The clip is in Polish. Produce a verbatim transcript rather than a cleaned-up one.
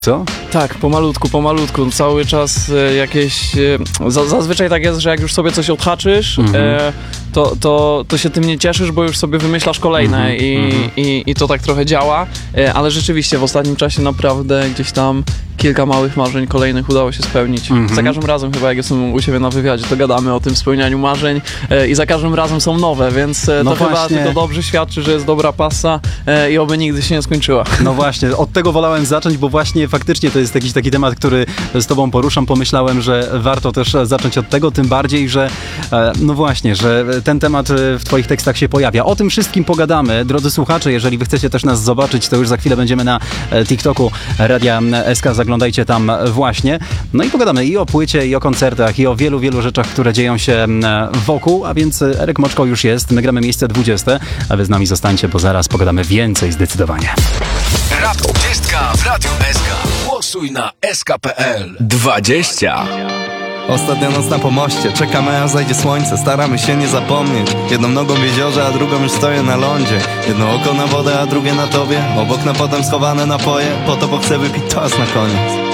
Co? Tak, pomalutku, pomalutku, cały czas e, jakieś, e, za, zazwyczaj tak jest, że jak już sobie coś odhaczysz, Mhm. e, to, to, to się tym nie cieszysz, bo już sobie wymyślasz kolejne Mhm, i, mhm. i, i to tak trochę działa, e, ale rzeczywiście w ostatnim czasie naprawdę gdzieś tam kilka małych marzeń kolejnych udało się spełnić. Mhm. Za każdym razem chyba jak jestem u siebie na wywiadzie, to gadamy o tym spełnianiu marzeń e, i za każdym razem są nowe, więc e, No to chyba właśnie. tylko dobrze świadczy, że jest dobra pasa e, i oby nigdy się nie skończyła. No właśnie, od tego wolałem zacząć, bo właśnie faktycznie to jest jakiś taki temat, który z tobą poruszam. Pomyślałem, że warto też zacząć od tego, tym bardziej, że e, no właśnie, że ten temat w twoich tekstach się pojawia. O tym wszystkim pogadamy. Drodzy słuchacze, jeżeli wy chcecie też nas zobaczyć, to już za chwilę będziemy na e, TikToku Radia S K. Zaglądajcie tam właśnie. No i pogadamy i o płycie, i o koncertach, i o wielu, wielu rzeczach, które dzieją się e, wokół, a więc Erek Moczko już jest. My gramy miejsce dwudzieste, a wy z nami zostańcie, bo zaraz pogadamy więcej zdecydowanie. Rap dwudziestka w Radiu S K. Głosuj na S K kropka P L. dwadzieścia. Ostatnia noc na pomoście, czekamy aż zajdzie słońce. Staramy się nie zapomnieć. Jedną nogą w jeziorze, a drugą już stoję na lądzie. Jedno oko na wodę, a drugie na tobie. Obok na potem schowane napoje. Po to, bo chcę wypić toast na koniec.